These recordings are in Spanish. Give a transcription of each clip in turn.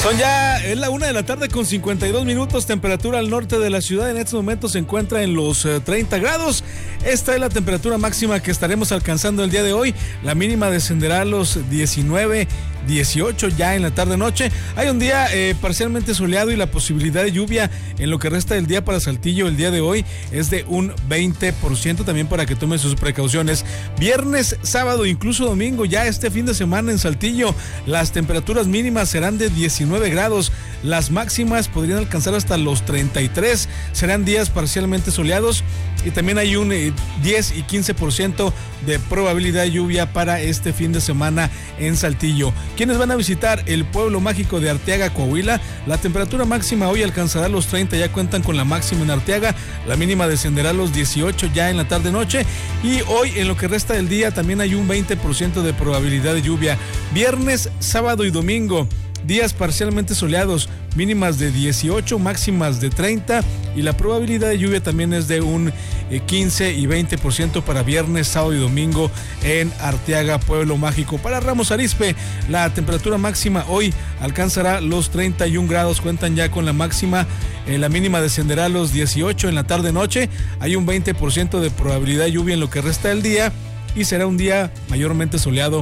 Es la 1:00 con 52 minutos, temperatura al norte de la ciudad en estos momentos se encuentra en los 30 grados. Esta es la temperatura máxima que estaremos alcanzando el día de hoy. La mínima descenderá a los 19, 18 ya en la tarde-noche. Hay un día parcialmente soleado y la posibilidad de lluvia en lo que resta del día para Saltillo el día de hoy es de un 20%, también para que tome sus precauciones. Viernes, sábado, incluso domingo, ya este fin de semana en Saltillo, las temperaturas mínimas serán de 19 grados, las máximas podrían alcanzar hasta los 33, serán días parcialmente soleados y también hay un 10 y 15% de probabilidad de lluvia para este fin de semana en Saltillo. Quienes van a visitar el pueblo mágico de Arteaga, Coahuila, la temperatura máxima hoy alcanzará los 30, ya cuentan con la máxima en Arteaga, la mínima descenderá a los 18 ya en la tarde-noche y hoy en lo que resta del día también hay un 20% de probabilidad de lluvia. Viernes, sábado y domingo, días parcialmente soleados, mínimas de 18, máximas de 30 y la probabilidad de lluvia también es de un 15 y 20% para viernes, sábado y domingo en Arteaga, pueblo mágico. Para Ramos Arizpe, la temperatura máxima hoy alcanzará los 31 grados, cuentan ya con la máxima, la mínima descenderá a los 18 en la tarde-noche, hay un 20% de probabilidad de lluvia en lo que resta del día y será un día mayormente soleado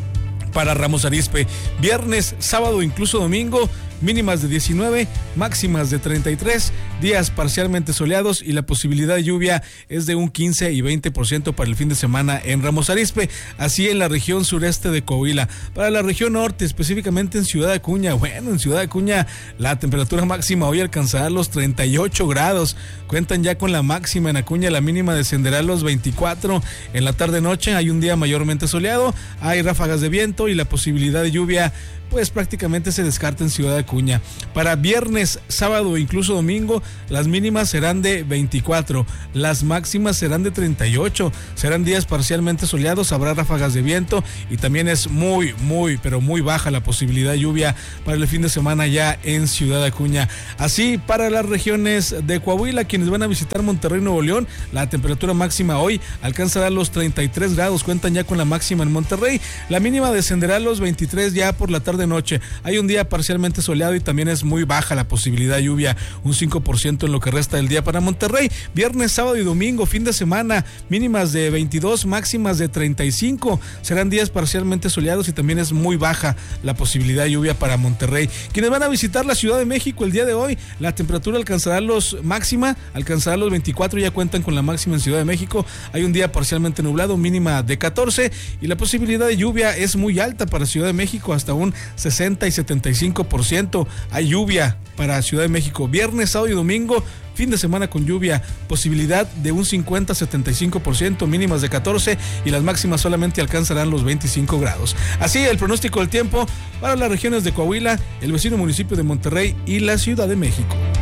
para Ramos Arizpe. Viernes, sábado, incluso domingo, mínimas de 19, máximas de 33, días parcialmente soleados y la posibilidad de lluvia es de un 15 y 20% para el fin de semana en Ramos Arizpe, así en la región sureste de Coahuila. Para la región norte, específicamente en Ciudad Acuña, en Ciudad Acuña la temperatura máxima hoy alcanzará los 38 grados, cuentan ya con la máxima en Acuña, la mínima descenderá a los 24, en la tarde-noche hay un día mayormente soleado, hay ráfagas de viento y la posibilidad de lluvia pues prácticamente se descarta en Ciudad Acuña. Para viernes, sábado e incluso domingo, las mínimas serán de 24, las máximas serán de 38, serán días parcialmente soleados, habrá ráfagas de viento y también es muy baja la posibilidad de lluvia para el fin de semana ya en Ciudad Acuña. Así, para las regiones de Coahuila, quienes van a visitar Monterrey, Nuevo León, la temperatura máxima hoy alcanzará los 33 grados, cuentan ya con la máxima en Monterrey, la mínima descenderá a los 23 ya por la tarde noche. Hay un día parcialmente soleado y también es muy baja la posibilidad de lluvia, un 5% en lo que resta del día para Monterrey. Viernes, sábado y domingo, fin de semana, mínimas de 22, máximas de 35. Serán días parcialmente soleados y también es muy baja la posibilidad de lluvia para Monterrey. Quienes van a visitar la Ciudad de México el día de hoy, la temperatura alcanzará los 24, ya cuentan con la máxima en Ciudad de México. Hay un día parcialmente nublado, mínima de 14 y la posibilidad de lluvia es muy alta para Ciudad de México, hasta un 60 y 75%. Hay lluvia para Ciudad de México. Viernes, sábado y domingo, fin de semana con lluvia, posibilidad de un 50-75%, mínimas de 14 y las máximas solamente alcanzarán los 25 grados. Así el pronóstico del tiempo para las regiones de Coahuila, el vecino municipio de Monterrey y la Ciudad de México.